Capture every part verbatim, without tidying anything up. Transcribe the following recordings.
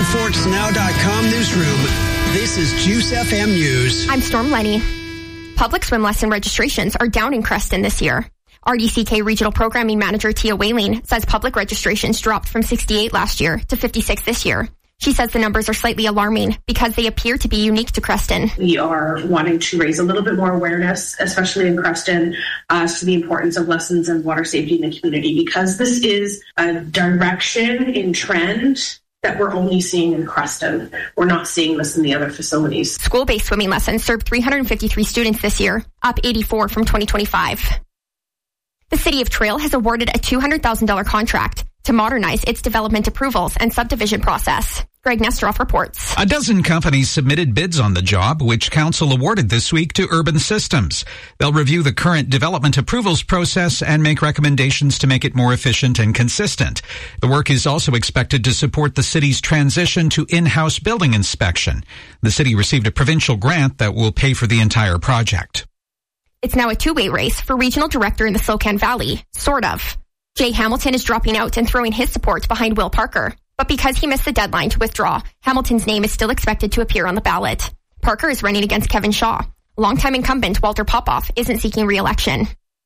Forks Now dot com newsroom. This is Juice F M News. I'm Storm Lenny. Public swim lesson registrations are down in Creston this year. R D C K Regional Programming Manager Tia Whaling says public registrations dropped from sixty-eight last year to fifty-six this year. She says the numbers are slightly alarming because they appear to be unique to Creston. We are wanting to raise a little bit more awareness, especially in Creston, as uh, to the importance of lessons in water safety in the community, because this is a direction in trend that we're only seeing in Creston. We're not seeing this in the other facilities. School-based swimming lessons served three hundred fifty-three students this year, up eighty-four from twenty twenty-five. The City of Trail has awarded a two hundred thousand dollars contract to modernize its development approvals and subdivision process. Greg Nesteroff reports. A dozen companies submitted bids on the job, which council awarded this week to Urban Systems. They'll review the current development approvals process and make recommendations to make it more efficient and consistent. The work is also expected to support the city's transition to in-house building inspection. The city received a provincial grant that will pay for the entire project. It's now a two-way race for regional director in the Slocan Valley, sort of. Jay Hamilton is dropping out and throwing his support behind Will Parker. But because he missed the deadline to withdraw, Hamilton's name is still expected to appear on the ballot. Parker is running against Kevin Shaw. Longtime incumbent Walter Popoff isn't seeking re-election.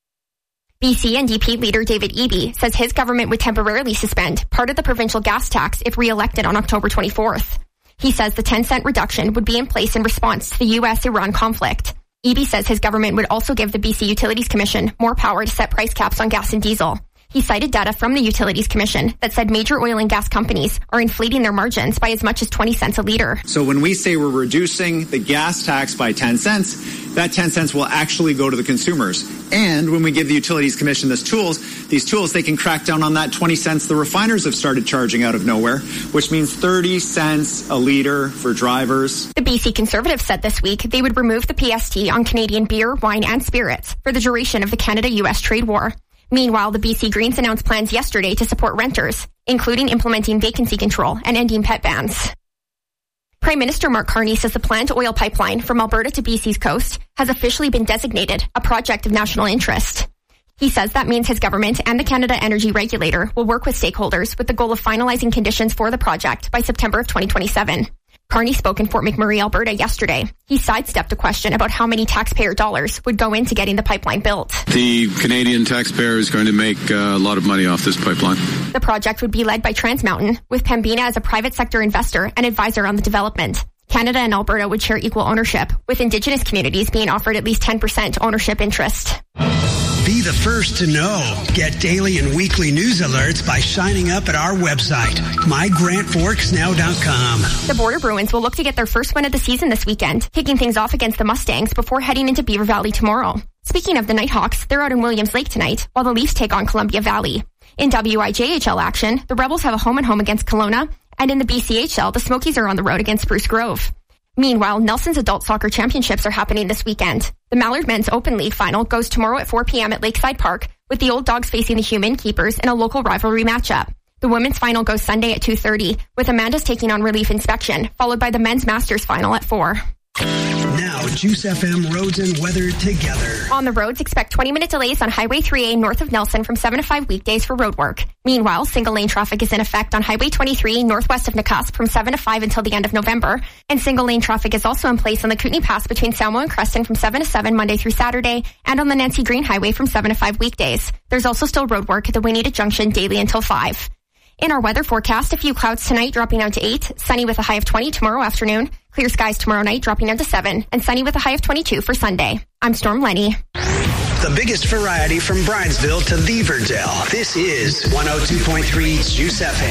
B C N D P leader David Eby says his government would temporarily suspend part of the provincial gas tax if re-elected on October twenty-fourth. He says the ten cent reduction would be in place in response to the U S Iran conflict. Eby says his government would also give the B C Utilities Commission more power to set price caps on gas and diesel. He cited data from the Utilities Commission that said major oil and gas companies are inflating their margins by as much as twenty cents a litre. So when we say we're reducing the gas tax by ten cents, that ten cents will actually go to the consumers. And when we give the Utilities Commission these tools, these tools, they can crack down on that twenty cents the refiners have started charging out of nowhere, which means thirty cents a litre for drivers. The B C Conservatives said this week they would remove the P S T on Canadian beer, wine and spirits for the duration of the Canada-U S trade war. Meanwhile, the B C Greens announced plans yesterday to support renters, including implementing vacancy control and ending pet bans. Prime Minister Mark Carney says the planned oil pipeline from Alberta to B C's coast has officially been designated a project of national interest. He says that means his government and the Canada Energy Regulator will work with stakeholders with the goal of finalizing conditions for the project by September of twenty twenty-seven. Carney spoke in Fort McMurray, Alberta yesterday. He sidestepped a question about how many taxpayer dollars would go into getting the pipeline built. The Canadian taxpayer is going to make a lot of money off this pipeline. The project would be led by Trans Mountain, with Pembina as a private sector investor and advisor on the development. Canada and Alberta would share equal ownership, with Indigenous communities being offered at least ten percent ownership interest. Be the first to know. Get daily and weekly news alerts by signing up at our website, my grant forks now dot com. The Border Bruins will look to get their first win of the season this weekend, kicking things off against the Mustangs before heading into Beaver Valley tomorrow. Speaking of the Nighthawks, they're out in Williams Lake tonight, while the Leafs take on Columbia Valley. In W I J H L action, the Rebels have a home-and-home against Kelowna, and in the B C H L, the Smokies are on the road against Spruce Grove. Meanwhile, Nelson's Adult Soccer Championships are happening this weekend. The Mallard Men's Open League final goes tomorrow at four p.m. at Lakeside Park, with the Old Dogs facing the Human Keepers in a local rivalry matchup. The women's final goes Sunday at two thirty, with Amanda's taking on Relief Inspection, followed by the men's Masters final at four. Now, Juice F M roads and weather together. On the roads, expect twenty-minute delays on Highway three A north of Nelson from seven to five weekdays for road work. Meanwhile, single-lane traffic is in effect on Highway twenty-three northwest of Nakusp from seven to five until the end of November. And single-lane traffic is also in place on the Kootenay Pass between Salmo and Creston from seven to seven Monday through Saturday, and on the Nancy Green Highway from seven to five weekdays. There's also still road work at the Waynita Junction daily until five. In our weather forecast, a few clouds tonight dropping down to eight, sunny with a high of twenty tomorrow afternoon, clear skies tomorrow night dropping down to seven, and sunny with a high of twenty-two for Sunday. I'm Storm Lenny. The biggest variety from Bridesville to Beaverdale. This is one oh two point three Juice F M.